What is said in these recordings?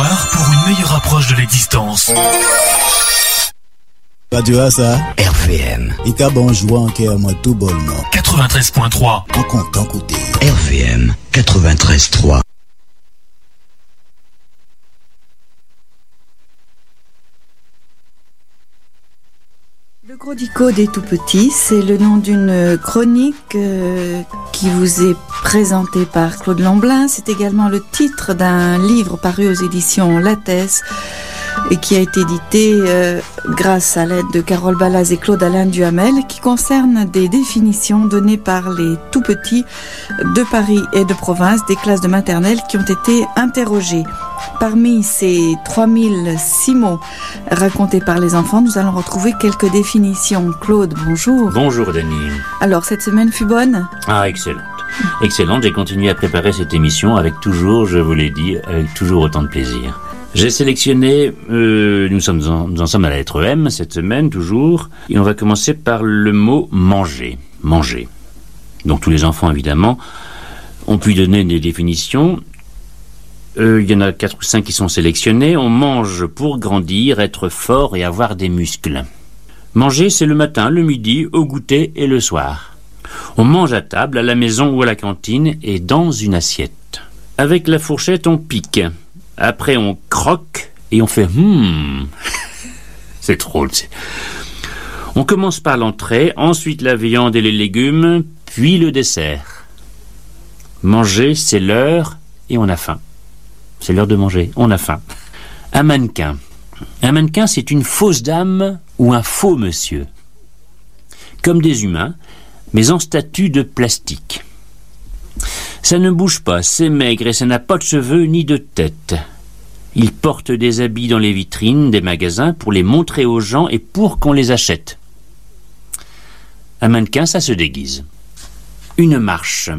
savoir pour une meilleure approche de l'existence. Radio Asa RVM. Ika bonjour en cœur moi tout bonnement. 93.3. En content côté. RVM 93.3. Le Gros Dico des Tout-Petits, c'est le nom d'une chronique qui vous est présentée par Claude Lamblin. C'est également le titre d'un livre paru aux éditions Lattès et qui a été édité grâce à l'aide de Carole Balaz et Claude-Alain Duhamel, qui concerne des définitions données par les Tout-Petits de Paris et de province des classes de maternelle qui ont été interrogés. Parmi ces 3006 mots racontés par les enfants, nous allons retrouver quelques définitions. Claude, bonjour. Bonjour Dany. Alors, cette semaine fut bonne ? Ah, excellente. Excellente, j'ai continué à préparer cette émission avec toujours, je vous l'ai dit, avec toujours autant de plaisir. J'ai sélectionné, nous en sommes à la lettre M cette semaine, toujours, et on va commencer par le mot manger. Manger. Donc tous les enfants, évidemment, ont pu donner des définitions. Il y en a 4 ou 5 qui sont sélectionnés. On mange pour grandir, être fort et avoir des muscles. Manger, c'est le matin, le midi, au goûter et le soir. On mange à table, à la maison ou à la cantine et dans une assiette. Avec la fourchette, on pique. Après, on croque et on fait C'est drôle. On commence par l'entrée, ensuite la viande et les légumes, puis le dessert. Manger, c'est l'heure et on a faim. C'est l'heure de manger, on a faim. Un mannequin. Un mannequin, c'est une fausse dame ou un faux monsieur. Comme des humains, mais en statue de plastique. Ça ne bouge pas, c'est maigre et ça n'a pas de cheveux ni de tête. Il porte des habits dans les vitrines des magasins pour les montrer aux gens et pour qu'on les achète. Un mannequin, ça se déguise. Une marche.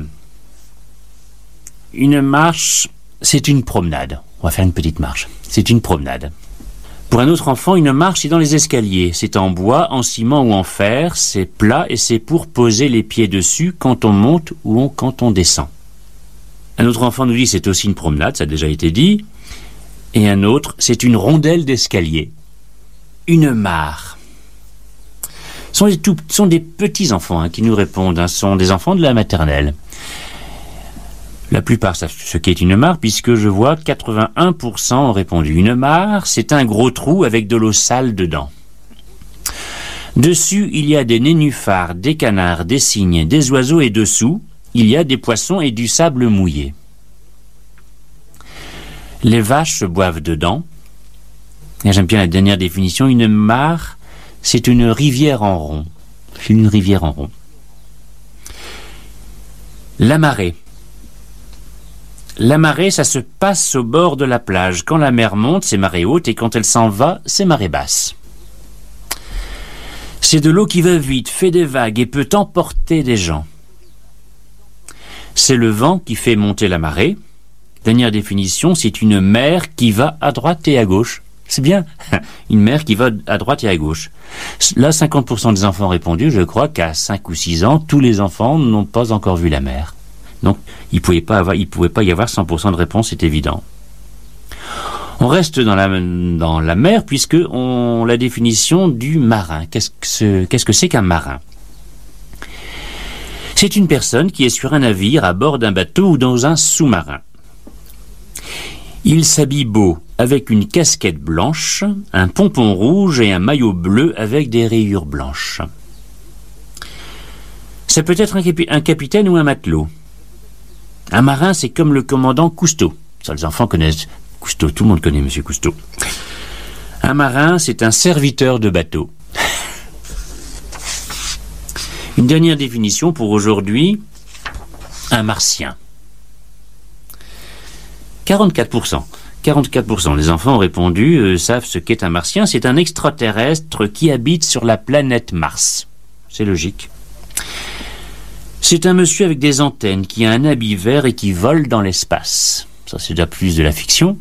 Une marche, c'est une promenade. On va faire une petite marche. C'est une promenade. Pour un autre enfant, une marche, c'est dans les escaliers. C'est en bois, en ciment ou en fer. C'est plat et c'est pour poser les pieds dessus quand on monte ou quand on descend. Un autre enfant nous dit c'est aussi une promenade, ça a déjà été dit. Et un autre, c'est une rondelle d'escalier. Une mare. Ce sont des petits enfants qui nous répondent. Ce sont des enfants de la maternelle. La plupart savent ce qu'est une mare, puisque je vois 81% ont répondu. Une mare, c'est un gros trou avec de l'eau sale dedans. Dessus, il y a des nénuphars, des canards, des cygnes, des oiseaux et dessous, il y a des poissons et du sable mouillé. Les vaches se boivent dedans. Et j'aime bien la dernière définition. Une mare, c'est une rivière en rond. C'est une rivière en rond. La marée. La marée, ça se passe au bord de la plage. Quand la mer monte, c'est marée haute, et quand elle s'en va, c'est marée basse. C'est de l'eau qui va vite, fait des vagues et peut emporter des gens. C'est le vent qui fait monter la marée. Dernière définition, c'est une mer qui va à droite et à gauche. C'est bien, une mer qui va à droite et à gauche. Là, 50% des enfants ont répondu. Je crois qu'à 5 ou 6 ans, tous les enfants n'ont pas encore vu la mer. Donc, il pouvait pas y avoir 100% de réponse, c'est évident. On reste dans la mer, puisque la définition du marin. Qu'est-ce que c'est qu'un marin ? C'est une personne qui est sur un navire, à bord d'un bateau ou dans un sous-marin. Il s'habille beau, avec une casquette blanche, un pompon rouge et un maillot bleu avec des rayures blanches. Ça peut être un capitaine ou un matelot. Un marin, c'est comme le commandant Cousteau. Ça, les enfants connaissent Cousteau, tout le monde connaît Monsieur Cousteau. Un marin, c'est un serviteur de bateau. Une dernière définition pour aujourd'hui, un martien. 44% des enfants ont répondu, savent ce qu'est un martien. C'est un extraterrestre qui habite sur la planète Mars. C'est logique. C'est un monsieur avec des antennes qui a un habit vert et qui vole dans l'espace. Ça, c'est déjà plus de la fiction.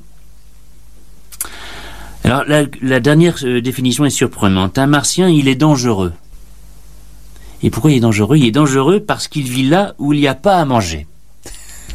Alors, la dernière définition est surprenante. Un martien, il est dangereux. Et pourquoi il est dangereux ? Il est dangereux parce qu'il vit là où il n'y a pas à manger.